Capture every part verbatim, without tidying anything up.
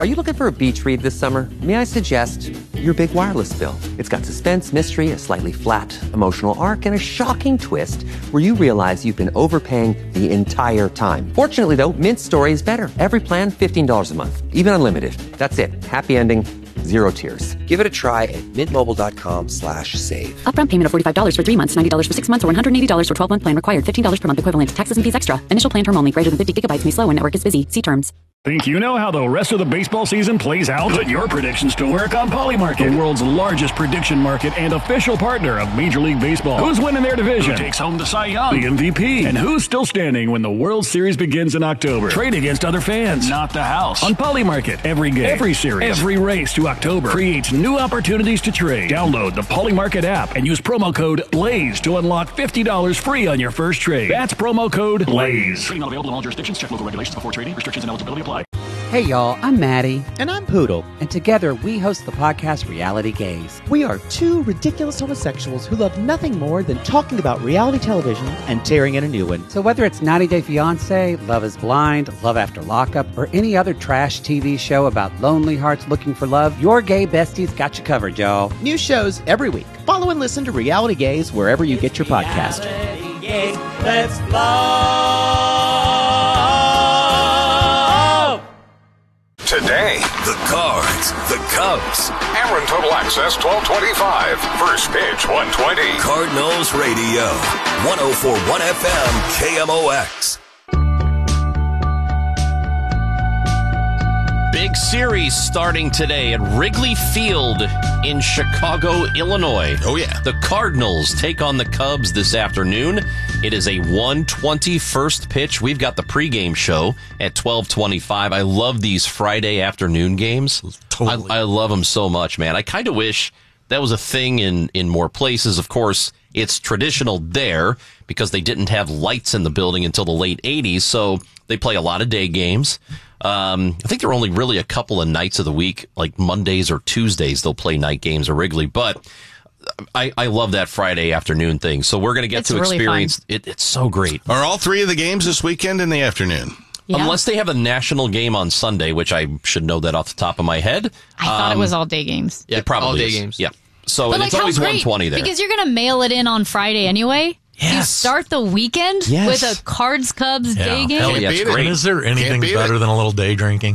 Are you looking for a beach read this summer? May I suggest Your Big Wireless Bill? It's got suspense, mystery, a slightly flat emotional arc, and a shocking twist where you realize you've been overpaying the entire time. Fortunately, though, Mint's story is better. Every plan, fifteen dollars a month, even unlimited. That's it. Happy ending, zero tears. Give it a try at mintmobile.com slash save. Upfront payment of forty-five dollars for three months, ninety dollars for six months, or one hundred eighty dollars for twelve-month plan required. fifteen dollars per month equivalent. Taxes and fees extra. Initial plan term only. Greater than fifty gigabytes may slow when network is busy. See terms. Think you know how the rest of the baseball season plays out? Put your predictions to work on Polymarket, the world's largest prediction market and official partner of Major League Baseball. Who's winning their division? Who takes home the Cy Young, the M V P? And who's still standing when the World Series begins in October? Trade against other fans, not the house. On Polymarket, every game, every series, every race to October creates new opportunities to trade. Download the Polymarket app and use promo code BLAZE to unlock fifty dollars free on your first trade. That's promo code BLAZE. Trading not available in all jurisdictions. Check local regulations before trading. Restrictions and eligibility apply. Hey y'all, I'm Maddie. And I'm Poodle. And together we host the podcast Reality Gaze. We are two ridiculous homosexuals who love nothing more than talking about reality television and tearing in a new one. So whether it's ninety day fiancé, Love is Blind, Love After Lockup, or any other trash T V show about lonely hearts looking for love, your gay besties got you covered, y'all. New shows every week. Follow and listen to Reality Gaze wherever you get your podcast. Reality Gaze, let's love. Today, the Cards, the Cubs. Ameren Total Access twelve twenty-five. First pitch one twenty. Cardinals Radio. one oh four point one F M K M O X. Big series starting today at Wrigley Field in Chicago, Illinois. Oh, yeah. The Cardinals take on the Cubs this afternoon. It is a one twenty first pitch. We've got the pregame show at twelve twenty-five. I love these Friday afternoon games. Totally. I, I love them so much, man. I kind of wish that was a thing in, in more places. Of course, it's traditional there because they didn't have lights in the building until the late eighties, so they play a lot of day games. Um, I think there are only really a couple of nights of the week, like Mondays or Tuesdays, they'll play night games at Wrigley. But I, I love that Friday afternoon thing. So we're going to get it's to really experience it. It's so great. Are all three of the games this weekend in the afternoon? Yeah. Unless they have a national game on Sunday, which I should know that off the top of my head. I thought um, it was all day games. Yeah, it probably all day is. games. Yeah. So But and like, it's always how great, one twenty there. because you're going to mail it in on Friday anyway. Yes. You start the weekend Yes. with a Cards Cubs Yeah. day game. Hell yeah, it's great. And is there anything better it. than a little day drinking?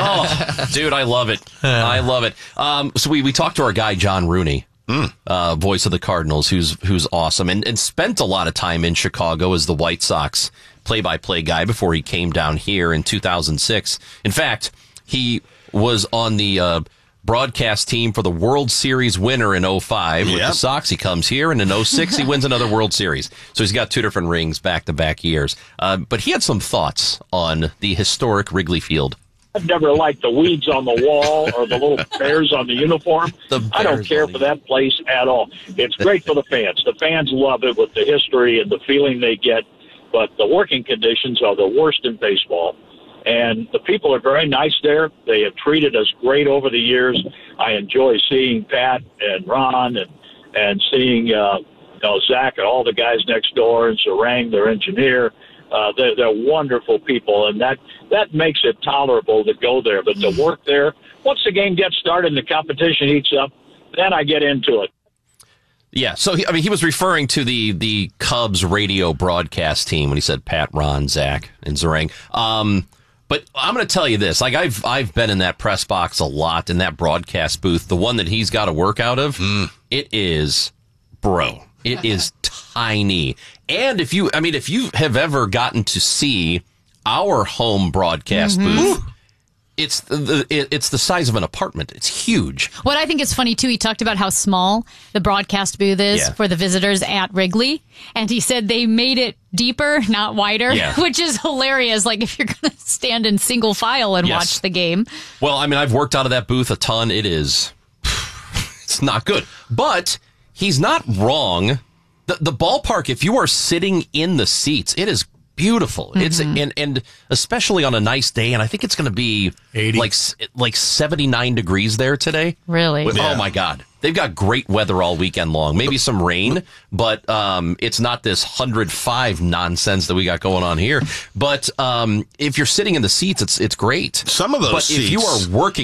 Oh, dude, I love it. I love it. Um, so we, we talked to our guy, John Rooney, Mm. uh, voice of the Cardinals, who's who's awesome, and, and spent a lot of time in Chicago as the White Sox play-by-play guy before he came down here in two thousand six. In fact, he was on the uh, broadcast team for the World Series winner in oh five with Yep. the Sox. He comes here, and in oh six he wins another World Series. So he's got two different rings back-to-back years. Uh, but he had some thoughts on the historic Wrigley Field. I've never liked the weeds on the wall or the little bears on the uniform. The I don't bears care on for that place at all. It's great for the fans. The fans love it with the history and the feeling they get, but the working conditions are the worst in baseball. And the people are very nice there. They have treated us great over the years. I enjoy seeing Pat and Ron and, and seeing uh, you know, Zach and all the guys next door and Sarang, their engineer. Uh, they're, they're wonderful people, and that, that makes it tolerable to go there. But to work there, once the game gets started and the competition heats up, then I get into it. Yeah, so he, I mean, he was referring to the the Cubs radio broadcast team when he said Pat, Ron, Zach, and Zarang. Um, but I'm going to tell you this: like I've I've been in that press box a lot, in that broadcast booth, the one that he's got to work out of. Mm. It is, bro, it is tiny. And if you, I mean, if you have ever gotten to see our home broadcast Mm-hmm. booth, it's the it, it's the size of an apartment. It's huge. What I think is funny, too, he talked about how small the broadcast booth is Yeah. for the visitors at Wrigley. And he said they made it deeper, not wider, Yeah. which is hilarious. Like, if you're going to stand in single file and Yes. watch the game. Well, I mean, I've worked out of that booth a ton. It is, it's not good. But he's not wrong. The, the ballpark, if you are sitting in the seats, it is beautiful. Mm-hmm. It's and and especially on a nice day, and I think it's going to be eighty like like seventy-nine degrees there today. Really? With, yeah. Oh my God. They've got great weather all weekend long. Maybe some rain, but um, it's not this one hundred five nonsense that we got going on here. But um, if you're sitting in the seats, it's it's great. Some of those but seats. if you are working